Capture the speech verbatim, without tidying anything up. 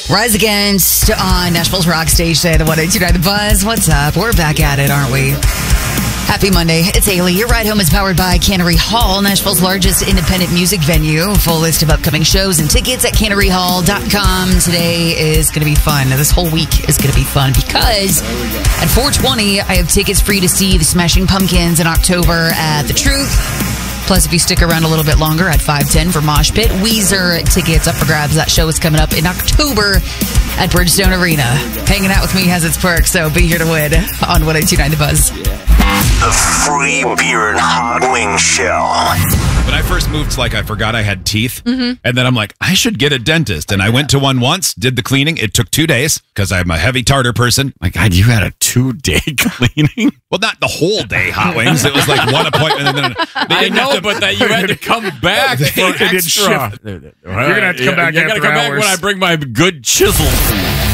Rise Against on Nashville's Rock Stage today, the one eight two nine The Buzz. What's up? We're back at it, aren't we? Happy Monday. It's Haley. Your ride home is powered by Cannery Hall, Nashville's largest independent music venue. Full list of upcoming shows and tickets at cannery hall dot com. Today is going to be fun. This whole week is going to be fun because at four twenty, I have tickets for you to see the Smashing Pumpkins in October at The Truth. Plus, if you stick around a little bit longer at five ten for Mosh Pit, Weezer tickets up for grabs. That show is coming up in October at Bridgestone Arena. Hanging out with me has its perks, so be here to win on one eight two nine The Buzz. The free beer and hot wing show. When I first moved, like I forgot I had teeth, mm-hmm. and then I'm like, I should get a dentist. And I went to one once, did the cleaning. It took two days because I'm a heavy tartar person. My God, you had a two-day cleaning? Well, not the whole day, Hot Wings. It was like one appointment. And then I know, to, but that you had to come back for extra. You're going to have to come back You're after gonna come hours. back when I bring my good chisel.